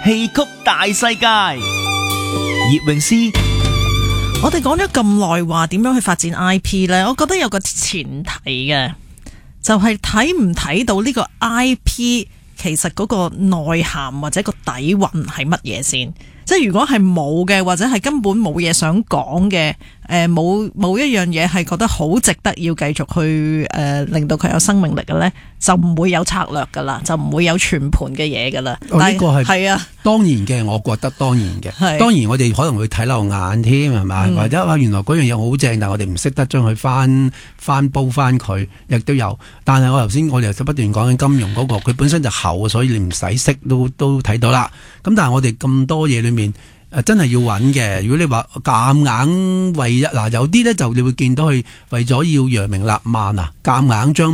戲曲大世界，葉詠詩。 我哋講咗咁耐話點樣去發展 IP 呢？我覺得有個前提嘅，就係睇唔睇到呢個 IP 其實嗰個內涵或者個底蘊係乜嘢先。即係如果係冇嘅，或者係根本冇嘢想講嘅，冇一樣嘢係覺得好值得要繼續去令到佢有生命力嘅呢，就唔會有策略噶啦，就唔會有全盤嘅嘢噶啦。 呢個係啊， 當然嘅，我覺得當然嘅。當然我哋可能會睇漏眼添，係嘛？或者原來嗰樣嘢好正，但係我哋唔識得將佢翻煲翻佢，亦都有。但係我哋不斷講緊金融嗰個，佢本身就厚，所以你唔使識都睇到啦。咁但係我哋咁多嘢裏面，真係要揾嘅。如果你話夾硬有啲咧就你會見到佢為咗要揚名立萬啊，夾硬將